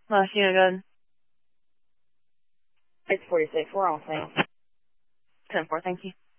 Last unit, good. It's 46. We're on scene. 10-4, thank you.